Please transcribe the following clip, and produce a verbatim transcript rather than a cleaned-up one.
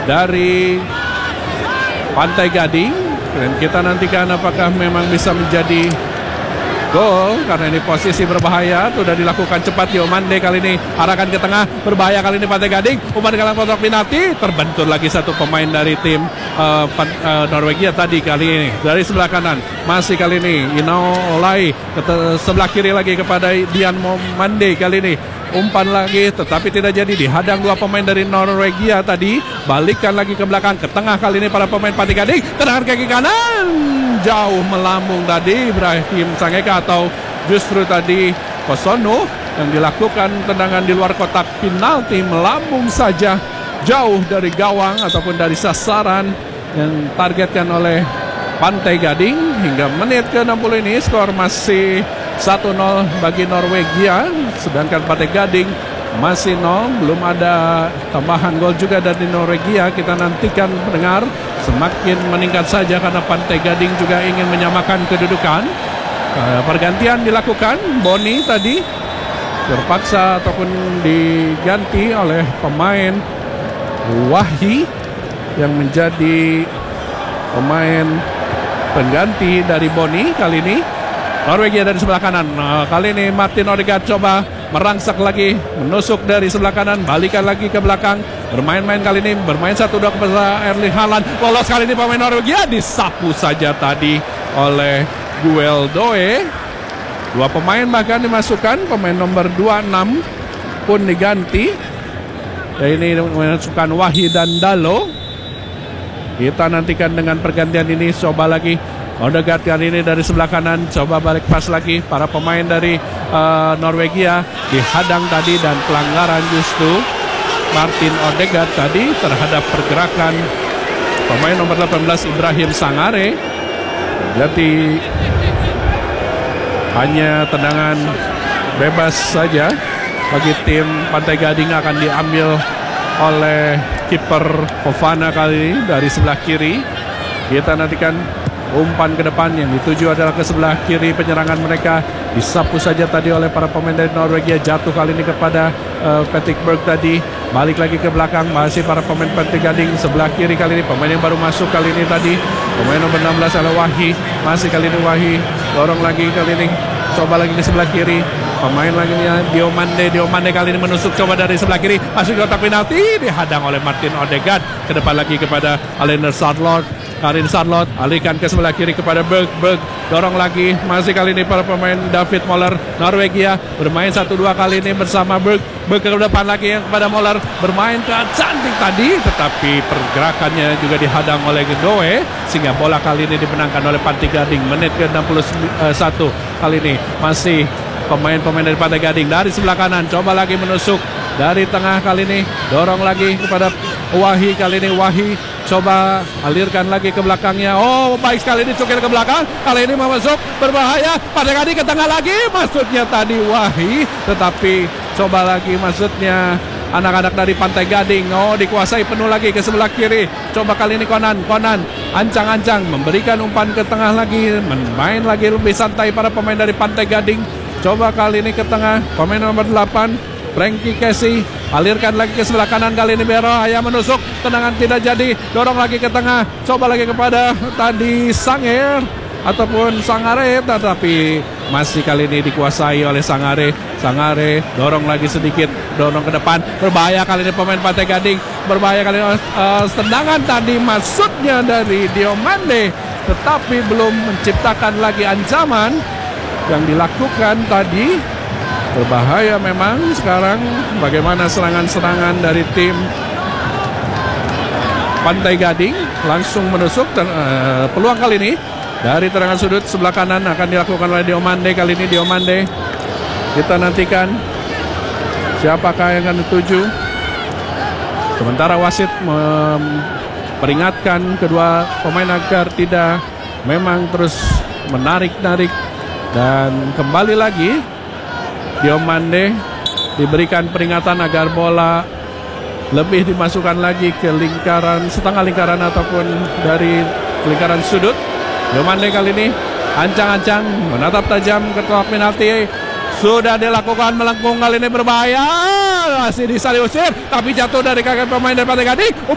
dari Pantai Gading. Dan kita nantikan apakah memang bisa menjadi gol, karena ini posisi berbahaya. Sudah dilakukan cepat Diomande kali ini, arahkan ke tengah, berbahaya kali ini Pantai Gading. Umpan dalam kotak penalti, terbentur lagi satu pemain dari tim uh, uh, Norwegia tadi kali ini. Dari sebelah kanan masih kali ini Inao Olai, ke sebelah kiri lagi kepada Dian Mande kali ini. Umpan lagi tetapi tidak jadi, dihadang dua pemain dari Norwegia tadi. Balikkan lagi ke belakang, ke tengah kali ini para pemain Pantai Gading. Tendangan kaki kanan jauh melambung tadi Ibrahim Sangeka, atau justru tadi Kosono yang dilakukan tendangan di luar kotak penalti, melambung saja jauh dari gawang ataupun dari sasaran yang targetkan oleh Pantai Gading. Hingga menit ke enam puluh ini skor masih satu nol bagi Norwegia, sedangkan Pantai Gading masih nol. Belum ada tambahan gol juga dari Norwegia. Kita nantikan pendengar, semakin meningkat saja karena Pantai Gading juga ingin menyamakan kedudukan. uh, Pergantian dilakukan, Boni tadi terpaksa ataupun diganti oleh pemain Wahyi yang menjadi pemain pengganti dari Boni kali ini. Norwegia dari sebelah kanan, nah, kali ini Martin Odegaard coba merangsek lagi, menusuk dari sebelah kanan, balikan lagi ke belakang, bermain-main kali ini, bermain satu dua kepada Erling Haaland, lolos kali ini pemain Norwegia, disapu saja tadi oleh Gueldoe. Dua pemain bahkan dimasukkan, pemain nomor dua puluh enam pun diganti. Ya, ini memasukkan Wahid dan Dalo. Kita nantikan dengan pergantian ini, coba lagi Odegaard kali ini dari sebelah kanan, coba balik pas lagi. Para pemain dari uh, Norwegia dihadang tadi, dan pelanggaran justru Martin Odegaard tadi terhadap pergerakan pemain nomor delapan belas Ibrahim Sangare. Jadi hanya tendangan bebas saja bagi tim Pantai Gading akan diambil oleh kiper Fofana kali ini dari sebelah kiri. Kita nantikan umpan ke depan yang dituju adalah ke sebelah kiri penyerangan mereka, disapu saja tadi oleh para pemain dari Norwegia, jatuh kali ini kepada uh, Patrick Berg tadi. Balik lagi ke belakang, masih para pemain Pantai Gading sebelah kiri kali ini, pemain yang baru masuk kali ini tadi, pemain nomor enam belas adalah Wahyi, masih kali ini Wahyi, dorong lagi kali ini, coba lagi di sebelah kiri, pemain lagi Diomande, Diomande kali ini menusuk, coba dari sebelah kiri, masuk ke kotak penalti, dihadang oleh Martin Odegaard. Ke depan lagi kepada Alexander Sørloth, Karin Sørloth, alihkan ke sebelah kiri kepada Berg, Berg dorong lagi, masih kali ini para pemain David Moller Norwegia bermain satu dua kali ini bersama Berg, Berg ke depan lagi yang kepada Moller, bermain cantik tadi, tetapi pergerakannya juga dihadang oleh Gueldoe, sehingga bola kali ini dimenangkan oleh Pantai Gading. Menit ke enam puluh satu kali ini masih pemain-pemain dari Pantai Gading dari sebelah kanan, coba lagi menusuk dari tengah kali ini, dorong lagi kepada Wahyi kali ini, Wahyi coba alirkan lagi ke belakangnya, oh baik sekali ini, cukil ke belakang, kali ini masuk, berbahaya, Pantai Gading ke tengah lagi, maksudnya tadi Wahyi, tetapi coba lagi maksudnya anak-anak dari Pantai Gading, oh dikuasai penuh lagi ke sebelah kiri, coba kali ini Konan, Konan ancang-ancang memberikan umpan ke tengah lagi, main lagi lebih santai para pemain dari Pantai Gading. Coba kali ini ke tengah, pemain nomor delapan Frankie Casey, alirkan lagi ke sebelah kanan, kali ini Berbahaya menusuk, tendangan tidak jadi, dorong lagi ke tengah, coba lagi kepada tadi Sanger ataupun Sangare, tetapi masih kali ini dikuasai oleh Sangare. Sangare dorong lagi sedikit, dorong ke depan, berbahaya kali ini pemain Pantai Gading, berbahaya kali ini uh, tendangan tadi maksudnya dari Diomande, tetapi belum menciptakan lagi ancaman yang dilakukan tadi. Berbahaya memang sekarang bagaimana serangan-serangan dari tim Pantai Gading, langsung menusuk dan uh, peluang kali ini dari tendangan sudut sebelah kanan akan dilakukan oleh Diomande. Kali ini Diomande, kita nantikan siapakah yang akan dituju. Sementara wasit memperingatkan kedua pemain agar tidak memang terus menarik-narik, dan kembali lagi Diomande diberikan peringatan agar bola lebih dimasukkan lagi ke lingkaran, setengah lingkaran ataupun dari lingkaran sudut. Diomande kali ini ancang-ancang menatap tajam ke kotak penalti, sudah dilakukan melengkung, kali ini berbahaya, masih bisa diusir tapi jatuh dari kaki pemain dari Pantai Gading.